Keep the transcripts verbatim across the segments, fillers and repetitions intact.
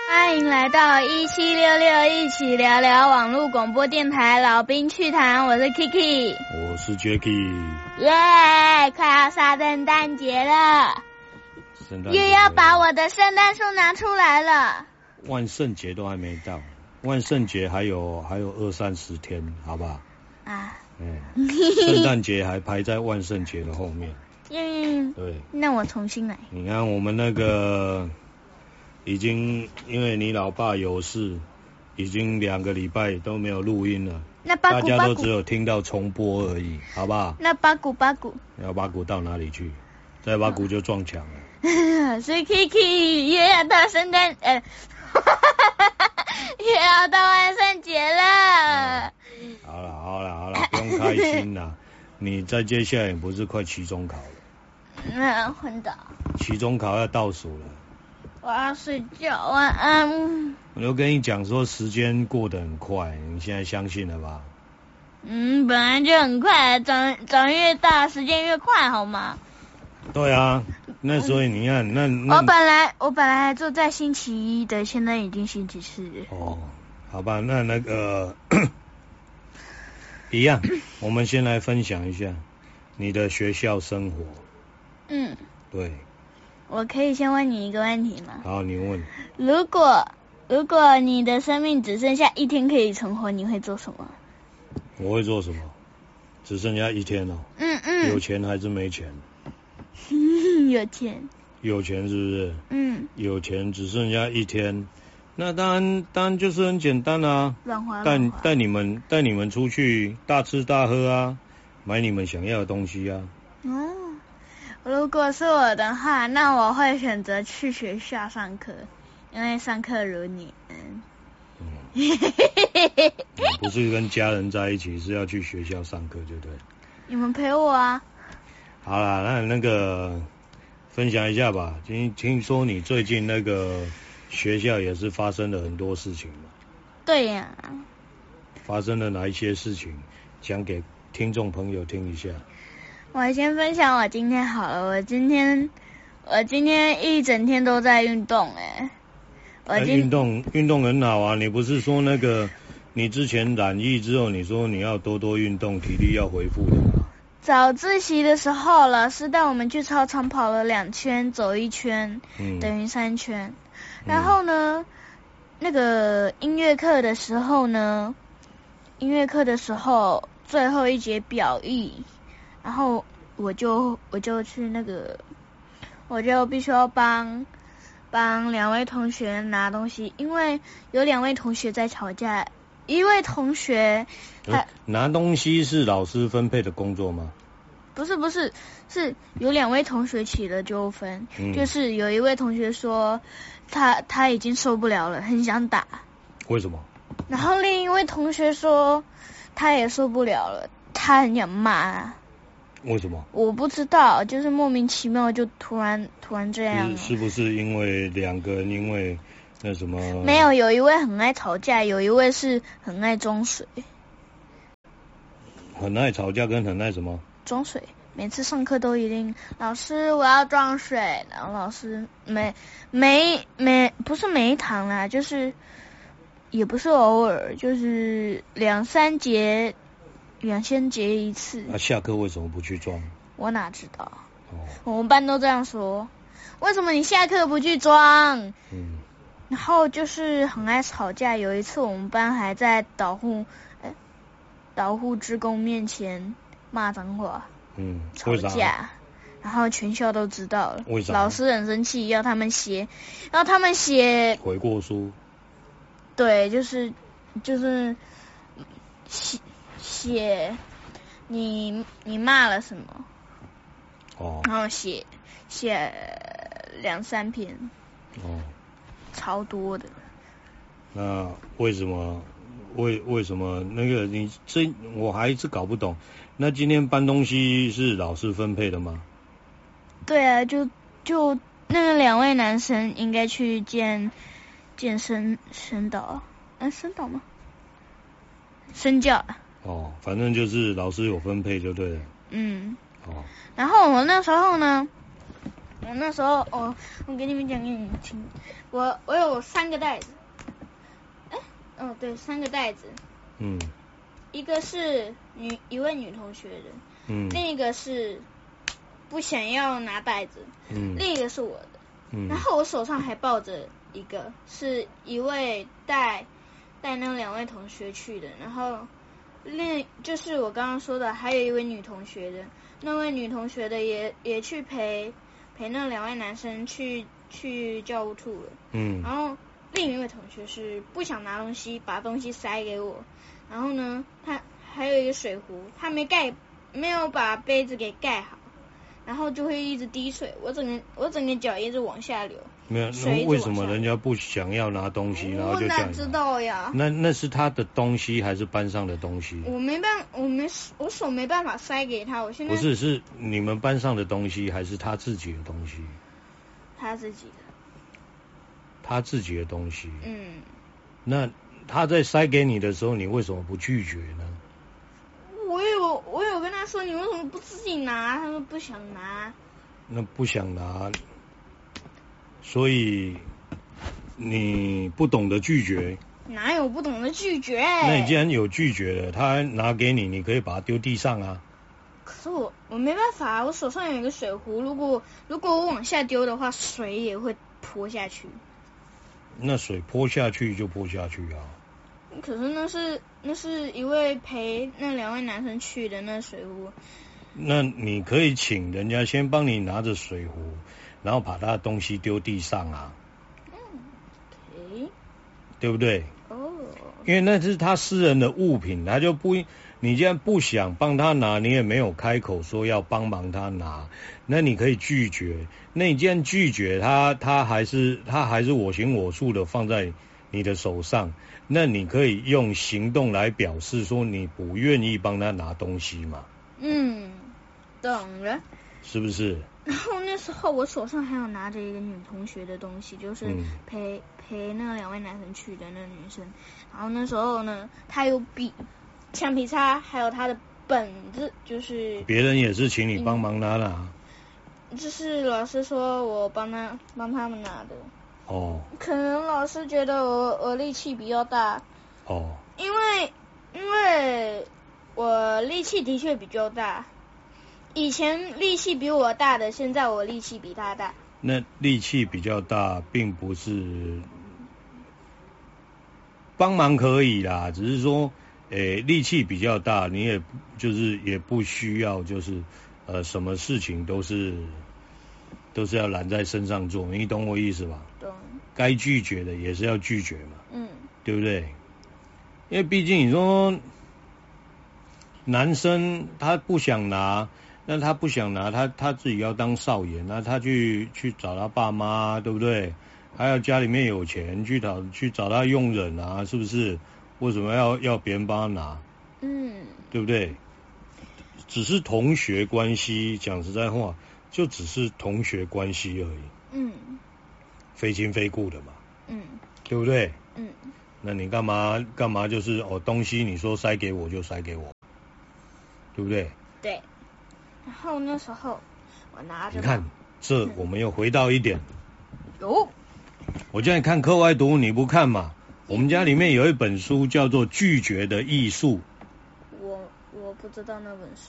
欢迎来到一七六六一起聊聊网络广播电台老兵趣谈，我是 Kiki， 我是 Jacky。 耶、yeah, 快要杀圣诞节了，圣诞节又要把我的圣诞树拿出来了。 万圣节都还没到，万圣节还有还有二三十天，好不好？啊，嗯，圣诞节还排在万圣节的后面。 嗯， 对， 那我重新来。 你看我们那个已经因为你老爸有事，已经两个礼拜都没有录音了。 那八股大家都只有听到重播而已，好不好？ 那八股八股， 要八股到哪里去？再八股就撞墙了。 所以 Kiki 又要到圣诞，呃，又要到万圣节了。 嗯、好了好了好了，不用开心啦。你再接下来不是快期中考了？ 嗯，混的。 期中考要倒数了。 我要睡觉，晚安。 我就跟你讲说，时间过得很快，你现在相信了吧？ 嗯，本来就很快，长长越大，时间越快，好吗？ 对啊，那所以你看，那, 那我本来我本来还坐在星期一的，现在已经星期四了。 哦，好吧，那那个一样，我们先来分享一下你的学校生活。 嗯， 对。 我可以先问你一个问题吗？ 好，你问。 如果如果你的生命只剩下一天可以存活，你会做什么？ 我会做什么？只剩下一天哦。 嗯嗯。 有钱还是没钱？ 有钱。 有钱是不是？ 嗯。 有钱只剩下一天，那当然当然就是很简单啊。 乱花带乱花。 带你们带你们出去大吃大喝啊，买你们想要的东西啊。 哦。如果是我的话，那我会选择去学校上课，因为上课如你。嗯。 嗯不是跟家人在一起，是要去学校上课，就对。 你们陪我啊。 好啦，那那个分享一下吧。听听说你最近那个学校也是发生了很多事情嘛？ 对呀、啊。 发生了哪一些事情？讲给听众朋友听一下。 我先分享我今天好了，我今天我今天一整天都在运动哎。我今运动运动很好啊，你不是说那个你之前染疫之后，你说你要多多运动，体力要恢复的吗？ 早自习的时候，老师带我们去操场跑了两圈，走一圈，嗯、等于三圈。然后呢，嗯、那个音乐课的时候呢，音乐课的时候最后一节表艺。然后我就我就去那个，我就必须要帮帮两位同学拿东西，因为有两位同学在吵架。一位同学他、 呃、拿东西是老师分配的工作吗？ 不是不是，是有两位同学起了纠纷、嗯，就是有一位同学说他他已经受不了了，很想打。 为什么？ 然后另一位同学说他也受不了了，他很想骂。 为什么？ 我不知道，就是莫名其妙就突然突然这样了。 是, 是不是因为两个人因为那什么？ 没有，有一位很爱吵架，有一位是很爱装水。 很爱吵架跟很爱什么？ 装水，每次上课都一定，老师我要装水，然后老师每每每不是每一堂啦，就是也不是偶尔，就是两三节。两千节一次。 那、啊、下课为什么不去装？ 我哪知道？ 哦， 我们班都这样说。为什么你下课不去装？嗯。然后就是很爱吵架。有一次我们班还在导护，哎，导护职工面前骂脏话。 嗯。 吵架。然后全校都知道了。 为啥？ 老师很生气，要他们写，要他们写悔过书。 对，就是就是写。写你你骂了什么？哦。然后写写两三篇。哦。超多的。 那为什么为为什么那个你这我还是搞不懂？那今天搬东西是老师分配的吗？ 对啊，就就那个两位男生应该去见见生生导，嗯，生导吗？身教。 哦，反正就是老师有分配就对了。 嗯。哦。然后我那时候呢， 我那时候，哦，我给你们讲给你们听，我我有三个袋子，哎，哦对，三个袋子， 嗯， 一个是女一位女同学的，嗯，另一个是不想要拿袋子，嗯，另一个是我的，嗯，然后我手上还抱着一个是一位带带那两位同学去的，然后另就是我刚刚说的，还有一位女同学的，那位女同学的也也去陪陪那两位男生去去教务处了，嗯，然后另一位同学是不想拿东西，把东西塞给我，然后呢，他还有一个水壶，他没盖，没有把杯子给盖好，然后就会一直滴水，我整个我整个脚一直往下流。 没有，那为什么人家不想要拿东西，然后就这样？ 我哪知道呀？ 那那是他的东西还是班上的东西？ 我没办，我没我手没办法塞给他，我现在不是是你们班上的东西还是他自己的东西？ 他自己的。 他自己的东西。 嗯。 那他在塞给你的时候，你为什么不拒绝呢？ 我有我有跟他说，你为什么不自己拿？他说不想拿。 那不想拿。所以你不懂得拒绝？ 哪有不懂得拒绝？ 那你既然有拒绝了，他拿给你，你可以把它丢地上啊。 可是我我没办法，我手上有一个水壶，如果如果我往下丢的话，水也会泼下去。 那水泼下去就泼下去啊。 可是那是那是一位陪那两位男生去的那水壶。 那你可以请人家先帮你拿着水壶，然后把他的东西丢地上啊。嗯 ，OK， 对不对？哦。因为那是他私人的物品，他就不，你既然不想帮他拿，你也没有开口说要帮忙他拿，那你可以拒绝。那你既然拒绝他，他还是他还是我行我素的放在你的手上，那你可以用行动来表示说你不愿意帮他拿东西嘛。嗯。懂了，是不是？ 然后那时候我手上还有拿着一个女同学的东西，就是陪、嗯、陪那两位男生去的那个女生。然后那时候呢，她有笔、橡皮擦，还有她的本子，就是别人也是请你帮忙拿的。 就是老师说我帮他帮他们拿的。 哦。 可能老师觉得我我力气比较大。 哦。 因为因为我力气的确比较大。以前力气比我大的，现在我力气比他大。 那力气比较大，并不是帮忙可以啦，只是说，诶，力气比较大，你也就是也不需要，就是呃，什么事情都是都是要揽在身上做，你懂我意思吧？ 懂。 该拒绝的也是要拒绝嘛，嗯，对不对？因为毕竟你说男生他不想拿。那他不想拿，他他自己要当少爷，那他去去找他爸妈，对不对？还有家里面有钱，去找去找他佣人啊，是不是？为什么要要别人帮他拿？嗯，对不对？只是同学关系，讲实在话，就只是同学关系而已。嗯，非亲非故的嘛。嗯，对不对？嗯，那你干嘛干嘛就是哦，东西你说塞给我就塞给我，对不对？ 对。然后那时候我拿着， 你看，这我们又回到一点。 有。 我叫你看课外读物，你不看嘛？我们家里面有一本书叫做《拒绝的艺术》。 我我不知道那本书。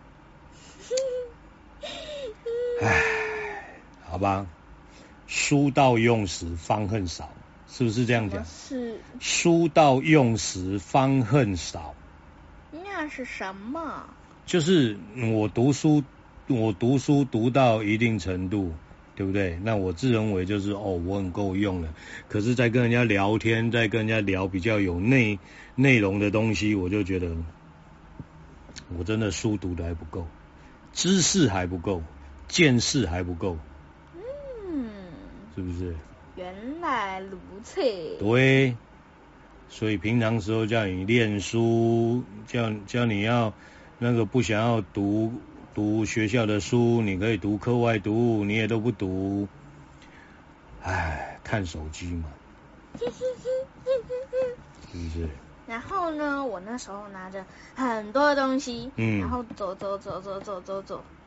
唉，好吧。书到用时方恨少，是不是这样讲？ 是。 书到用时方恨少。 那是什么？ 就是我读书，我读书读到一定程度，对不对？那我自认为就是哦，我很够用了。可是，在跟人家聊天，在跟人家聊比较有内内容的东西，我就觉得我真的书读的还不够，知识还不够，见识还不够。嗯，是不是？ 原来如此。 对，所以平常时候叫你练书，叫叫你要。那个不想要读读学校的书，你可以读课外读物，你也都不读，唉，看手机嘛，是不是？ 然后呢，我那时候拿着很多东西，嗯，然后走走走走走走走，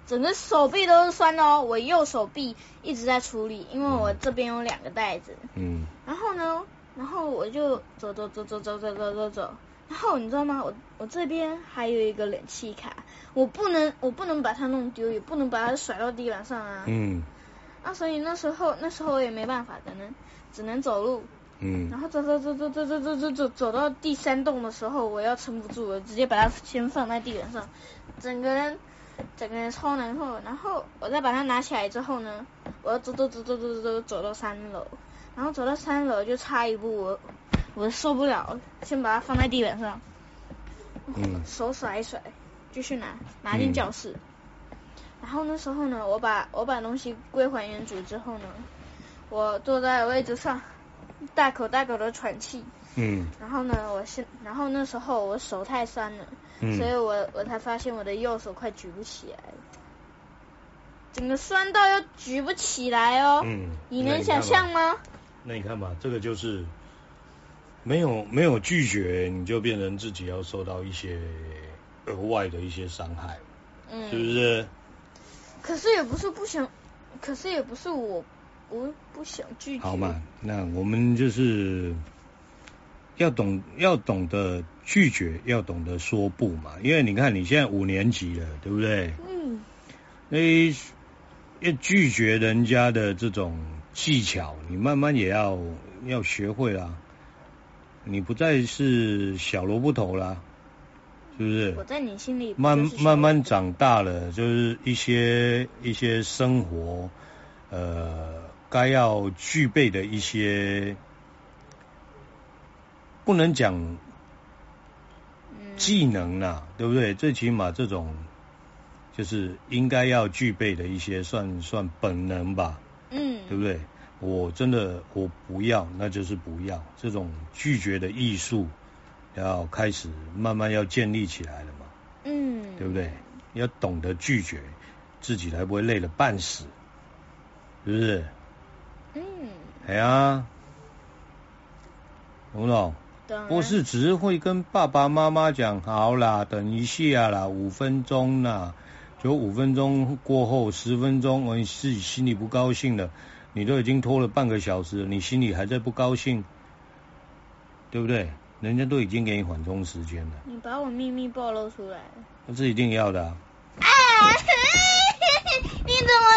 整个手臂都是酸的哦。我右手臂一直在处理，因为我这边有两个袋子。嗯。然后呢，然后我就走走走走走走走走走。然后你知道吗？我我这边还有一个冷气卡，我不能我不能把它弄丢，也不能把它甩到地板上啊。嗯。啊，所以那时候那时候我也没办法，只能只能走路。嗯。然后走走走走走走走走走走到第三栋的时候，我要撑不住了，直接把它先放在地板上，整个人整个人超难受。然后我再把它拿起来之后呢，我要走走走走走走走到三楼，然后走到三楼就差一步我。我受不了，先把它放在地板上，嗯，手甩一甩，继续拿拿进教室。嗯、然后那时候呢，我把我把东西归还原主之后呢，我坐在位置上，大口大口的喘气。嗯。然后呢，我现然后那时候我手太酸了，嗯、所以我我才发现我的右手快举不起来了，整个酸到要举不起来哦。嗯。你能想象吗？ 那你看吧，这个就是。没有没有拒绝，你就变成自己要受到一些额外的一些伤害，嗯，是不是？ 可是也不是不想，可是也不是我我不想拒绝。 好嘛，那我们就是要懂要懂得拒绝，要懂得说不嘛。因为你看你现在五年级了，对不对？嗯。那要拒绝人家的这种技巧，你慢慢也要要学会啦。你不再是小萝卜头啦，是不是？ 我在你心里慢慢慢长大了，就是一些一些生活呃该要具备的一些，不能讲技能啦，嗯、对不对？最起码这种就是应该要具备的一些算算本能吧，嗯，对不对？我真的我不要，那就是不要。这种拒绝的艺术要开始慢慢要建立起来了嘛，嗯，对不对？要懂得拒绝，自己才不会累得半死，是不是？嗯，哎呀，懂不懂？不是只是会跟爸爸妈妈讲好啦，等一下啦，五分钟啦，就五分钟过后，十分钟，我自己心里不高兴了。你都已经拖了半个小时了，你心里还在不高兴，对不对？人家都已经给你缓冲时间了。 你把我秘密暴露出来了。 那是一定要的啊！ 啊你怎么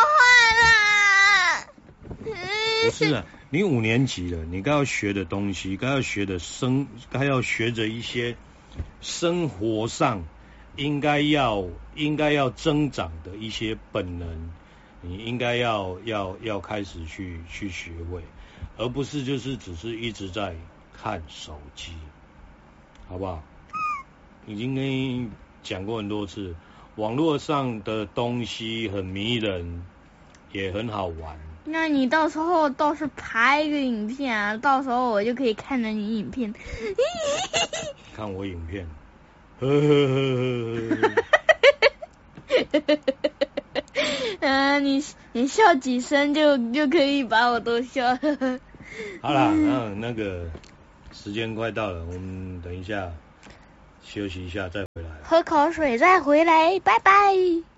那么坏啦？ 不是啊，你五年级了，你该要学的东西，该要学的生，该要学着一些生活上应该要应该要增长的一些本能。你应该要要要开始去去学会，而不是就是只是一直在看手机，好不好？已经跟你讲过很多次，网络上的东西很迷人，也很好玩。 那你到时候倒是拍一个影片啊，到时候我就可以看着你影片。 看我影片，呵呵呵呵呵。 啊，你你笑几声就就可以把我都笑。 好啦，那那个时间快到了，我们等一下休息一下再回来。 喝口水再回来，拜拜。